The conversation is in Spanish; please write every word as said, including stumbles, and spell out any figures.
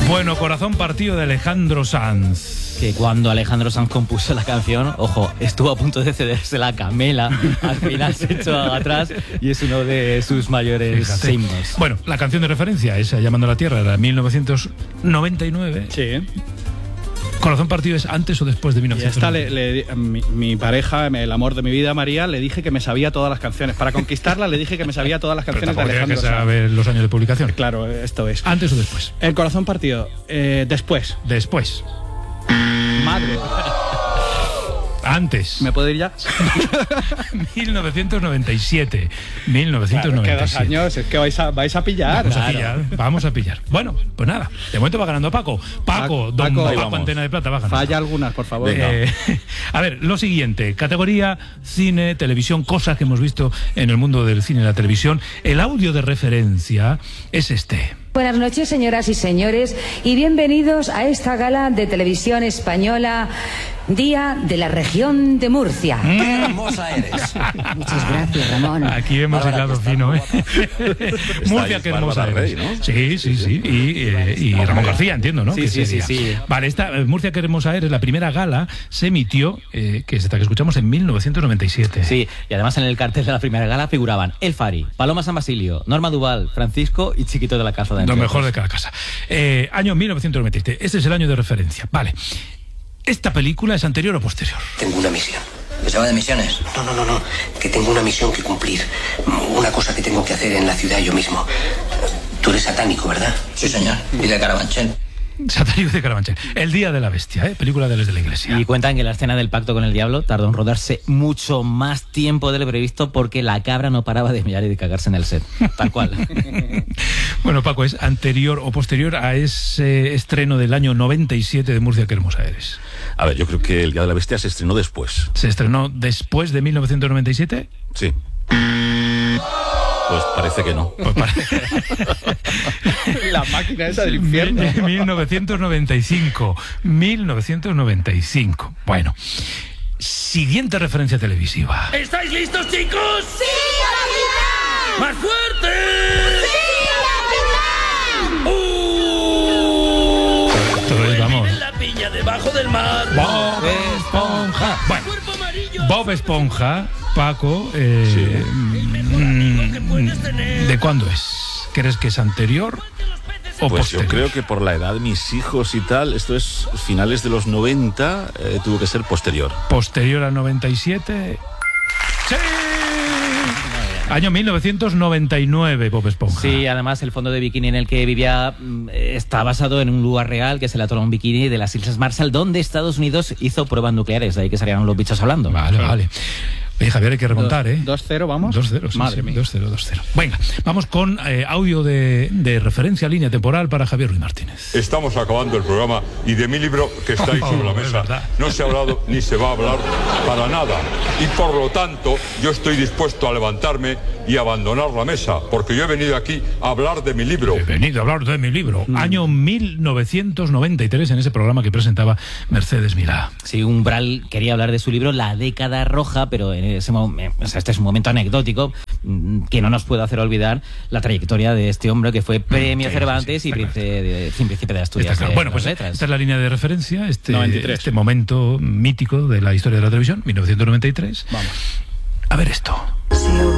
Bueno, Corazón partido de Alejandro Sanz. Que cuando Alejandro Sanz compuso la canción, ojo, estuvo a punto de cederse la camela, al final se echó atrás y es uno de sus mayores símbolos. Bueno, la canción de referencia, esa Llamando a la Tierra, era de mil novecientos noventa y nueve. Sí. ¿Corazón partido es antes o después de mil novecientos noventa? Y esta le, le, mi, mi pareja, el amor de mi vida, María, le dije que me sabía todas las canciones. Para conquistarla le dije que me sabía todas las canciones de Alejandro Sanz. Que saber los años de publicación. Claro, esto es. ¿Antes o después? El Corazón partido, eh, después. Después. Madre. Antes. ¿Me puedo ir ya? mil novecientos noventa y siete. mil novecientos noventa y siete. Claro, es que dos años, es que vais a, vais a pillar. Vamos Claro. a pillar, vamos a pillar. Bueno, pues nada, de momento va ganando Paco. Paco, don Paco, Paco Antena de Plata va ganando. Falla algunas, por favor. Eh, a ver, lo siguiente, categoría cine, televisión, cosas que hemos visto en el mundo del cine y la televisión. El audio de referencia es este. Buenas noches, señoras y señores, y bienvenidos a esta gala de televisión española, Día de la Región de Murcia. ¡Qué hermosa eres! Muchas gracias, Ramón. Aquí hemos Bárbara, hilado que fino, ¿eh? Está Murcia, ahí qué hermosa Bárbara eres. Rey, ¿no? Sí, sí, sí. Y, eh, y Ramón García, entiendo, ¿no? Sí, Que sí, sería. sí, sí. Vale, esta eh, Murcia, qué hermosa eres, la primera gala se emitió, eh, que es esta que escuchamos, en mil novecientos noventa y siete. Sí, y además en el cartel de la primera gala figuraban El Fari, Paloma San Basilio, Norma Duval, Francisco y Chiquito de la Casa de Lo Entre mejor de otros. cada casa. Eh, año mil novecientos noventa y siete. Este es el año de referencia. Vale. ¿Esta película es anterior o posterior? Tengo una misión. ¿Que se va de misiones? No, no, no, no. Que tengo una misión que cumplir. Una cosa que tengo que hacer en la ciudad yo mismo. Tú eres satánico, ¿verdad? Sí, señor. Y de Carabanchel. Satánico de Carabanchel. El Día de la Bestia, ¿eh? Película de los de la Iglesia. Y cuentan que la escena del pacto con el diablo tardó en rodarse mucho más tiempo de lo previsto porque la cabra no paraba de mirar y de cagarse en el set. Tal cual. Bueno, Paco, ¿es anterior o posterior a ese estreno del año noventa y siete de Murcia, qué hermosa eres? A ver, yo creo que El Día de la Bestia se estrenó después. ¿Se estrenó después de mil novecientos noventa y siete? Sí. Pues parece que no. Pues parece. La máquina esa del infierno. mil novecientos noventa y cinco. mil novecientos noventa y cinco. Bueno. Siguiente referencia televisiva. ¿Estáis listos, chicos? ¡Sí, capitán! ¡Más fuerte! ¡Sí, capitán! ¡Uh! Esto es, vamos. En la piña debajo del mar. Bob Esponja. Bueno, Cuerpo amarillo. Bob Esponja, Paco, eh, amigo que puedes tener. ¿de cuándo es? ¿Crees que es anterior o Pues posterior? yo creo que por la edad de mis hijos y tal, esto es finales de los noventa, eh, tuvo que ser posterior. Posterior al noventa y siete. ¡Sí! Año mil novecientos noventa y nueve, Bob Esponja. Sí, además el fondo de bikini en el que vivía mm, está basado en un lugar real, que es el atolón Bikini de las Islas Marshall, donde Estados Unidos hizo pruebas nucleares, de ahí que salieron los bichos hablando. Vale, vale. Oye, Javier, hay que remontar, ¿eh? dos cero, vamos. dos cero, sí, Madre sí, mía. dos cero, dos cero. Venga, vamos con eh, audio de, de referencia, línea temporal para Javier Ruiz Martínez. Estamos acabando el programa y de mi libro que está ahí sobre la Oh, es mesa verdad. no se ha hablado ni se va a hablar para nada. Y por lo tanto yo estoy dispuesto a levantarme y abandonar la mesa, porque yo he venido aquí a hablar de mi libro. He venido a hablar de mi libro. Año mil novecientos noventa y tres, en ese programa que presentaba Mercedes Milá. Sí, Umbral quería hablar de su libro La década roja, pero en ese momento, o sea, este es un momento anecdótico mm, que no nos puede hacer olvidar la trayectoria de este hombre que fue premio sí, Cervantes sí, y está príncipe de, sí, príncipe de Asturias. Está claro. de Bueno, las pues letras. esta es la línea de referencia, este, noventa y tres. este momento mítico de la historia de la televisión, mil novecientos noventa y tres. Vamos. A ver esto. Si